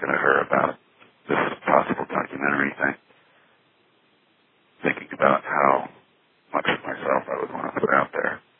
talking to her about this possible documentary thing, thinking about how much of myself I would want to put out there.